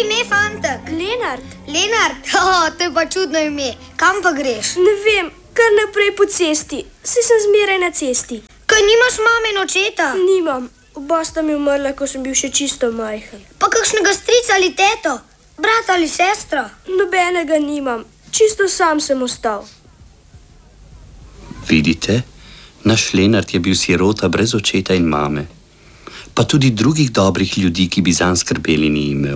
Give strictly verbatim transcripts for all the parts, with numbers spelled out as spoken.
ime, fantek? Lenart. Lenart? Oh, to je pa čudno ime. Kam pa greš? Ne vem, kar naprej po cesti. Saj sem zmeraj na cesti. Kaj nimaš mame in očeta? Nimam. Oba sta mi umrla, ko sem bil še čisto majhen. Pa kakšnega strica ali teto? Brata ali sestra? Nobenega nimam. Čisto sam sem ostal. Vidite, naš Lenart je bil sirota brez očeta in mame. Pa tudi drugih dobrih ljudi, ki bi zanj skrbeli, ni imel.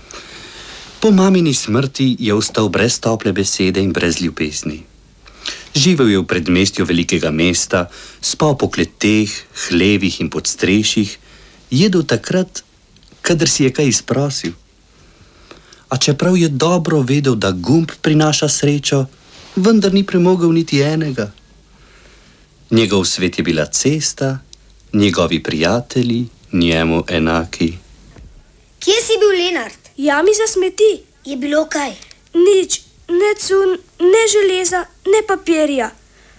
Po mamini smrti je ostal brez tople besede in brez ljubezni. Živel je v predmestju velikega mesta, spal po kleteh, hlevih in podstrešjih, jedel takrat, kadar si je kaj izprosil. A čeprav je dobro vedel, da gumb prinaša srečo, vendar ni premogel niti enega. Njegov svet je bila cesta, njegovi prijatelji, njemu enaki. Kje si bil, Lenart? Jami za smeti. Je bilo kaj? Nič, ne cun, ne železa, ne papirja.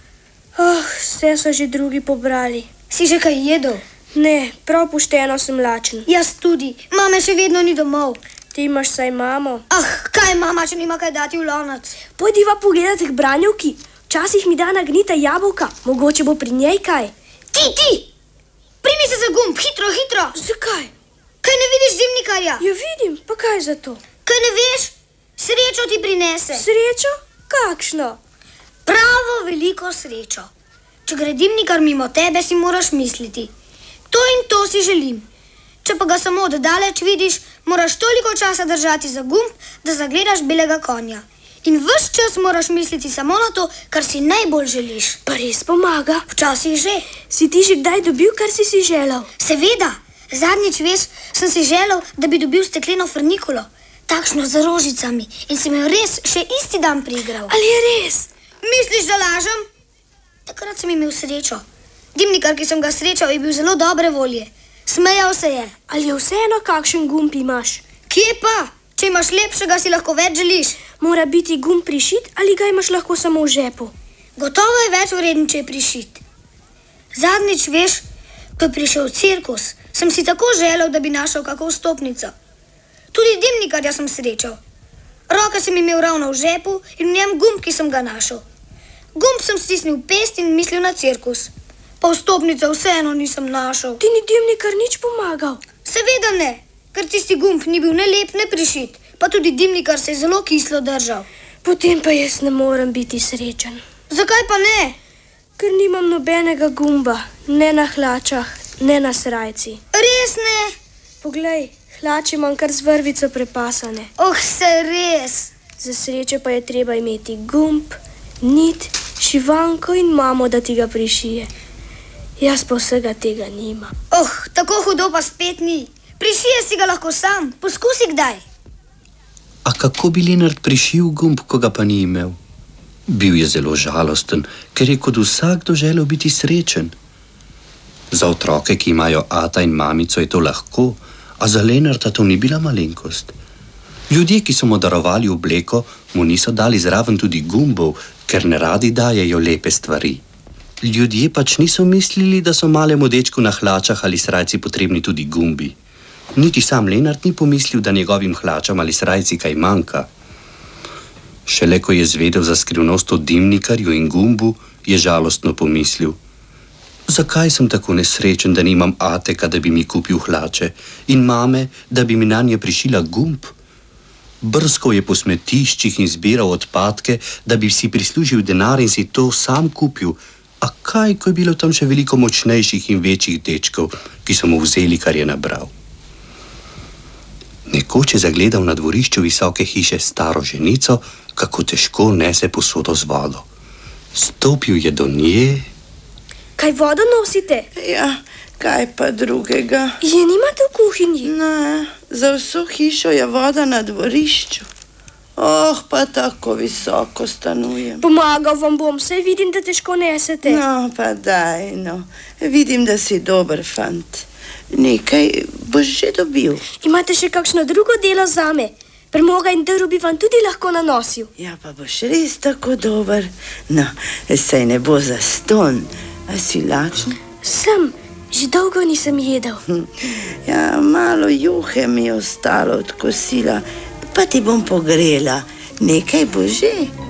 Oh, vse so že drugi pobrali. Si že kaj jedel? Ne, prav pošteno sem lačen. Jaz tudi. Mame še vedno ni domov. Ti imaš saj mamo. Ah, kaj mama, če nima kaj dati v lonec? Pojdiva pogledati k branjevki. Včasih mi da nagnita jabolka. Mogoče bo pri njej kaj. Ti, ti! Primi se za gumb, hitro, hitro. Zakaj? Kaj ne vidiš dimnikarja? Jo vidim, pa kaj za to? Kaj ne veš? Srečo ti prinese. Srečo? Kakšno? Pravo veliko srečo. Če gre dimnikar mimo tebe, si moraš misliti. To in to si želim. Če pa ga samo od daleč vidiš, moraš toliko časa držati za gumb, da zagledaš belega konja. In ves čas moraš misliti samo na to, kar si najbolj želiš. Pa res pomaga? Včasih že. Si ti že kdaj dobil, kar si si želel? Seveda. Zadnjič, veš, sem si želel, da bi dobil stekleno frnikulo. Takšno z rožicami. In sem jo res še isti dan priigral. Ali je res? Misliš, da lažem? Takrat sem imel srečo. Dimnikar, ki sem ga srečal, je bil zelo dobre volje. Smejal se je. Ali je vseeno, kakšen gumb imaš? Kje pa? Če imaš lepšega, si lahko več želiš. Mora biti gumb prišit ali ga imaš lahko samo v žepu? Gotovo je več vreden, če je prišit. Zadnjič, veš, ko je prišel cirkus, sem si tako želel, da bi našel kako vstopnico. Tudi dimnikarja sem srečal. Roke sem imel ravno v žepu in v njem gumb, ki sem ga našel. Gumb sem stisnil v pest in mislil na cirkus. Pa vstopnico vseeno nisem našel. Ti ni dimnikar nič pomagal? Seveda ne, ker tisti gumb ni bil ne lep, ne prišit. Pa tudi dimnikar se je zelo kislo držal. Potem pa jaz ne morem biti srečen. Zakaj pa ne? Ker nimam nobenega gumba, ne na hlačah, ne na srajci. Res ne? Poglej, hlače imam kar z vrvico prepasane. Oh, se res. Za srečo pa je treba imeti gumb, nit, šivanko in mamo, da ti ga prišije. Jaz pa vsega tega nimam. Oh, tako hudo pa spet ni. Prišije si ga lahko sam. Poskusi kdaj. A kako bi Lenart prišil gumb, ko ga pa ni imel? Bil je zelo žalosten, ker je kot vsakdo želel biti srečen. Za otroke, ki imajo ata in mamico, je to lahko, a za Lenarta to ni bila malenkost. Ljudje, ki so mu darovali obleko, mu niso dali zraven tudi gumbov, ker ne radi dajejo lepe stvari. Ljudje pač niso mislili, da so malemu dečku na hlačah ali srajci potrebni tudi gumbi. Niti sam Lenart ni pomislil, da njegovim hlačam ali srajci kaj manjka. Šele ko je zvedel za skrivnost o dimnikarju in gumbu, je žalostno pomislil. Zakaj sem tako nesrečen, da nimam ateka, da bi mi kupil hlače, in mame, da bi mi nanje prišila gumb? Brskal je po smetiščih in zbiral odpadke, da bi si prislužil denar in si to sam kupil. A kaj, ko je bilo tam še veliko močnejših in večjih dečkov, ki so mu vzeli, kar je nabral. Nekoč je zagledal na dvorišču visoke hiše staro ženico, kako težko nese posodo z vodo. Stopil je do nje. Kaj vodo nosite? Ja, kaj pa drugega? Je nimate v kuhinji? Ne, za vso hišo je voda na dvorišču. Oh, pa tako visoko stanujem. Pomagal vam bom, saj vidim, da težko nesete. No, pa daj, no. Vidim, da si dober fant. Nekaj boš že dobil. Imate še kakšno drugo delo zame? Premoga in drv bi vam tudi lahko nanosil. Ja, pa boš res tako dober. No, saj ne bo zastonj. A si lačen? Sem. Že dolgo nisem jedel. Ja, malo juhe mi je ostalo od kosila, pa ti bom pogrela. Nekaj bo že.